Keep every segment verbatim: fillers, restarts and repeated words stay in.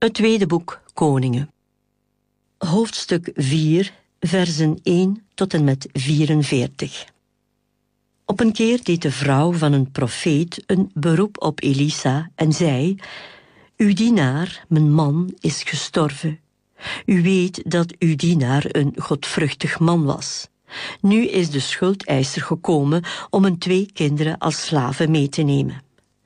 Het tweede boek Koningen. Hoofdstuk vier, versen één tot en met vierenveertig. Op een keer deed de vrouw van een profeet een beroep op Elisa en zei: Uw dienaar, mijn man, is gestorven. U weet dat uw dienaar een godvruchtig man was. Nu is de schuldeiser gekomen om hun twee kinderen als slaven mee te nemen.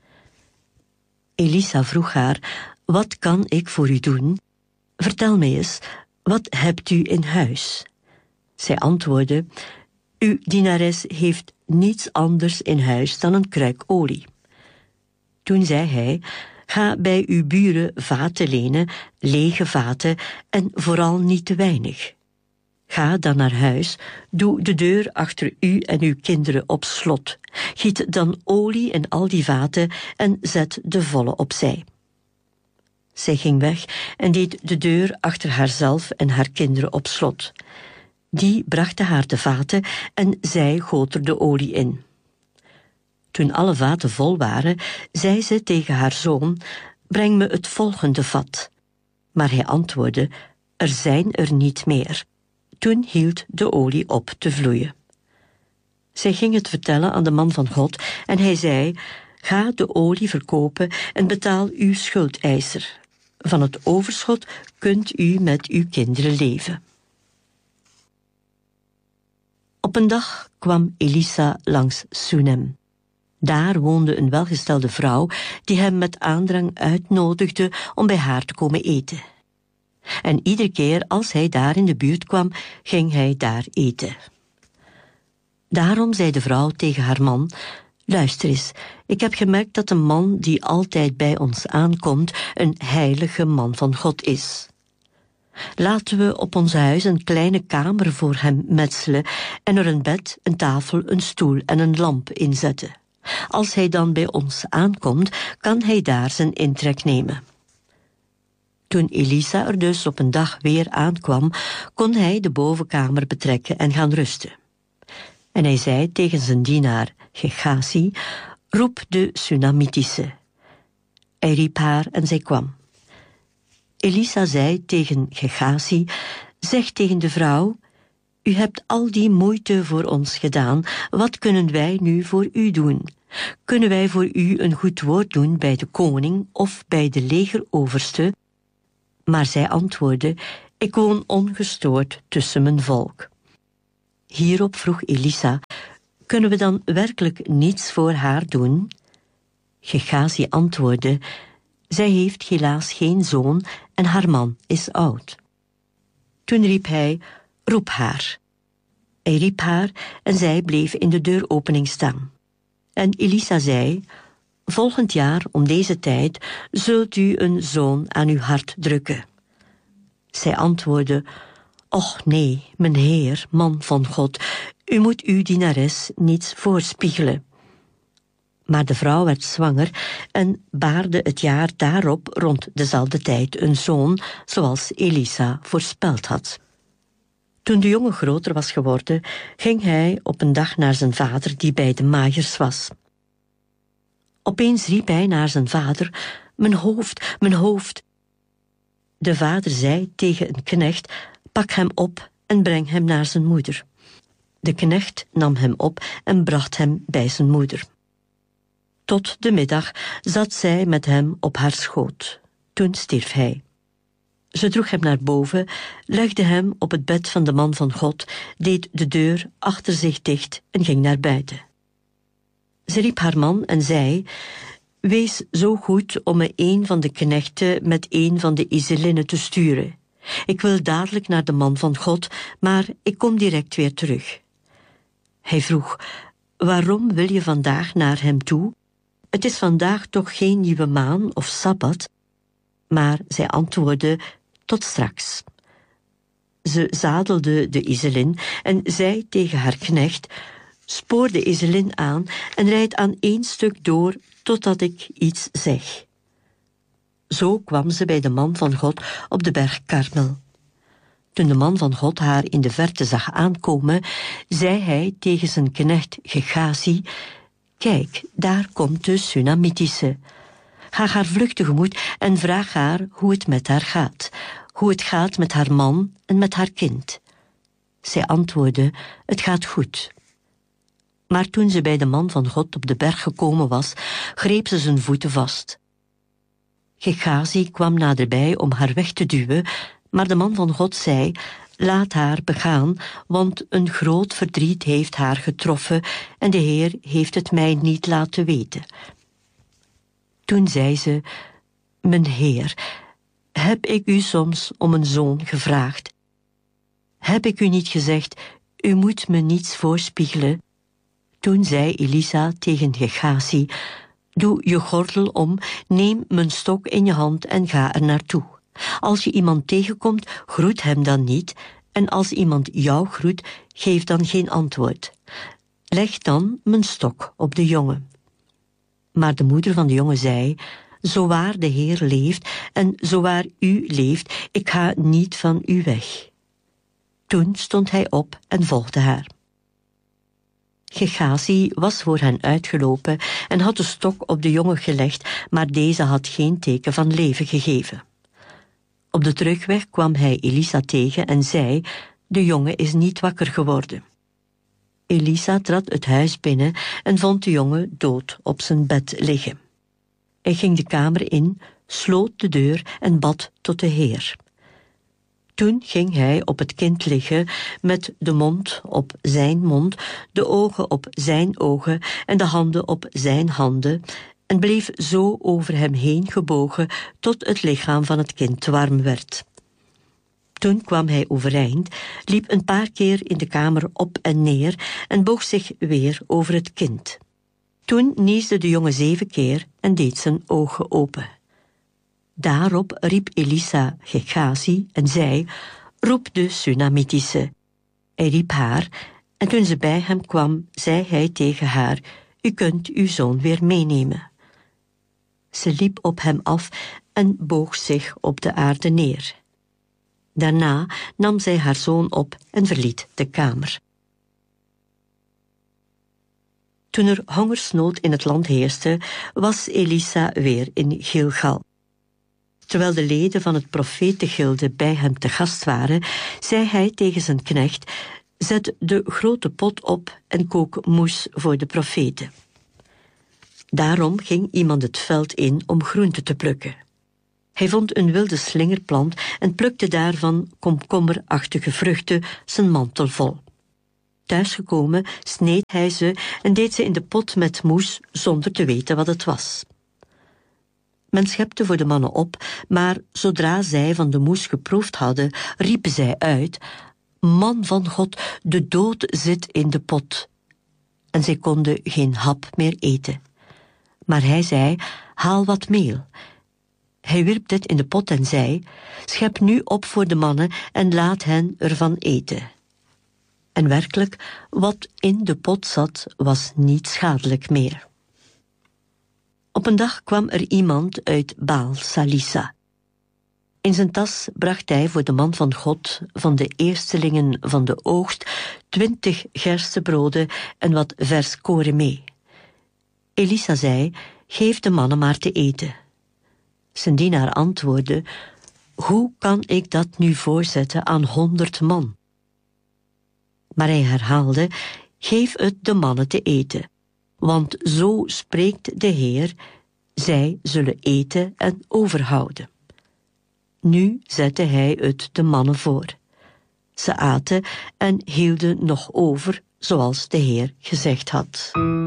Elisa vroeg haar: Wat kan ik voor u doen? Vertel mij eens, wat hebt u in huis? Zij antwoordde: Uw dienares heeft niets anders in huis dan een kruik olie. Toen zei hij: Ga bij uw buren vaten lenen, lege vaten en vooral niet te weinig. Ga dan naar huis, doe de deur achter u en uw kinderen op slot. Giet dan olie in al die vaten en zet de volle opzij. Zij ging weg en deed de deur achter haarzelf en haar kinderen op slot. Die brachten haar de vaten en zij goot er de olie in. Toen alle vaten vol waren, zei ze tegen haar zoon: Breng me het volgende vat. Maar hij antwoordde: Er zijn er niet meer. Toen hield de olie op te vloeien. Zij ging het vertellen aan de man van God en hij zei: Ga de olie verkopen en betaal uw schuldeiser. Van het overschot kunt u met uw kinderen leven. Op een dag kwam Elisa langs Sunem. Daar woonde een welgestelde vrouw die hem met aandrang uitnodigde om bij haar te komen eten. En iedere keer als hij daar in de buurt kwam, ging hij daar eten. Daarom zei de vrouw tegen haar man: Luister eens, ik heb gemerkt dat een man die altijd bij ons aankomt een heilige man van God is. Laten we op ons huis een kleine kamer voor hem metselen en er een bed, een tafel, een stoel en een lamp inzetten. Als hij dan bij ons aankomt, kan hij daar zijn intrek nemen. Toen Elisa er dus op een dag weer aankwam, kon hij de bovenkamer betrekken en gaan rusten. En hij zei tegen zijn dienaar Gehazi: Roep de Sunamitische. Hij riep haar en zij kwam. Elisa zei tegen Gehazi: Zeg tegen de vrouw: U hebt al die moeite voor ons gedaan, wat kunnen wij nu voor u doen? Kunnen wij voor u een goed woord doen bij de koning of bij de legeroverste? Maar zij antwoordde: Ik woon ongestoord tussen mijn volk. Hierop vroeg Elisa: Kunnen we dan werkelijk niets voor haar doen? Gehazi antwoordde: Zij heeft helaas geen zoon en haar man is oud. Toen riep hij: Roep haar. Hij riep haar en zij bleef in de deuropening staan. En Elisa zei: Volgend jaar om deze tijd zult u een zoon aan uw hart drukken. Zij antwoordde: Och nee, mijn heer, man van God, u moet uw dienares niets voorspiegelen. Maar de vrouw werd zwanger en baarde het jaar daarop rond dezelfde tijd een zoon, zoals Elisa voorspeld had. Toen de jongen groter was geworden, ging hij op een dag naar zijn vader die bij de maaiers was. Opeens riep hij naar zijn vader: Mijn hoofd, mijn hoofd. De vader zei tegen een knecht: Pak hem op en breng hem naar zijn moeder. De knecht nam hem op en bracht hem bij zijn moeder. Tot de middag zat zij met hem op haar schoot. Toen stierf hij. Ze droeg hem naar boven, legde hem op het bed van de man van God, deed de deur achter zich dicht en ging naar buiten. Ze riep haar man en zei: Wees zo goed om me een van de knechten met een van de Izelinnen te sturen. Ik wil dadelijk naar de man van God, maar ik kom direct weer terug. Hij vroeg: Waarom wil je vandaag naar hem toe? Het is vandaag toch geen nieuwe maan of sabbat? Maar zij antwoordde: Tot straks. Ze zadelde de Izelin en zei tegen haar knecht: Spoor de Izelin aan en rijd aan één stuk door totdat ik iets zeg. Zo kwam ze bij de man van God op de berg Karmel. Toen de man van God haar in de verte zag aankomen, zei hij tegen zijn knecht Gehazi: Kijk, daar komt de Sunamitische. Ga haar vlug tegemoet en vraag haar hoe het met haar gaat. Hoe het gaat met haar man en met haar kind. Zij antwoordde, het gaat goed. Maar toen ze bij de man van God op de berg gekomen was, greep ze zijn voeten vast. Gehazi kwam naderbij om haar weg te duwen, maar de man van God zei, laat haar begaan, want een groot verdriet heeft haar getroffen en de Heer heeft het mij niet laten weten. Toen zei ze, mijn Heer, heb ik u soms om een zoon gevraagd? Heb ik u niet gezegd, u moet me niets voorspiegelen? Toen zei Elisa tegen Gehazi, doe je gordel om, neem mijn stok in je hand en ga er naartoe. Als je iemand tegenkomt, groet hem dan niet, en als iemand jou groet, geef dan geen antwoord. Leg dan mijn stok op de jongen. Maar de moeder van de jongen zei, zowaar de Heer leeft en zowaar u leeft, ik ga niet van u weg. Toen stond hij op en volgde haar. Gehazi was voor hen uitgelopen en had de stok op de jongen gelegd, maar deze had geen teken van leven gegeven. Op de terugweg kwam hij Elisa tegen en zei, de jongen is niet wakker geworden. Elisa trad het huis binnen en vond de jongen dood op zijn bed liggen. Hij ging de kamer in, sloot de deur en bad tot de Heer. Toen ging hij op het kind liggen, met de mond op zijn mond, de ogen op zijn ogen en de handen op zijn handen, en bleef zo over hem heen gebogen tot het lichaam van het kind warm werd. Toen kwam hij overeind, liep een paar keer in de kamer op en neer en boog zich weer over het kind. Toen niesde de jongen zeven keer en deed zijn ogen open. Daarop riep Elisa Gehazi en zei, roep de Sunamitische. Hij riep haar, en toen ze bij hem kwam, zei hij tegen haar, u kunt uw zoon weer meenemen. Ze liep op hem af en boog zich op de aarde neer. Daarna nam zij haar zoon op en verliet de kamer. Toen er hongersnood in het land heerste, was Elisa weer in Gilgal. Terwijl de leden van het profetengilde bij hem te gast waren, zei hij tegen zijn knecht, zet de grote pot op en kook moes voor de profeten. Daarom ging iemand het veld in om groente te plukken. Hij vond een wilde slingerplant en plukte daarvan komkommerachtige vruchten zijn mantel vol. Thuisgekomen sneed hij ze en deed ze in de pot met moes zonder te weten wat het was. Men schepte voor de mannen op, maar zodra zij van de moes geproefd hadden, riepen zij uit, man van God, de dood zit in de pot. En zij konden geen hap meer eten. Maar hij zei, haal wat meel. Hij wierp dit in de pot en zei, schep nu op voor de mannen en laat hen ervan eten. En werkelijk, wat in de pot zat, was niet schadelijk meer. Op een dag kwam er iemand uit Baal Salisa. In zijn tas bracht hij voor de man van God van de eerstelingen van de oogst twintig gerstebroden en wat vers koren mee. Elisa zei, geef de mannen maar te eten. Zijn dienaar antwoordde, hoe kan ik dat nu voorzetten aan honderd man? Maar hij herhaalde, geef het de mannen te eten, want zo spreekt de Heer, zij zullen eten en overhouden. Nu zette hij het de mannen voor. Ze aten en hielden nog over, zoals de Heer gezegd had.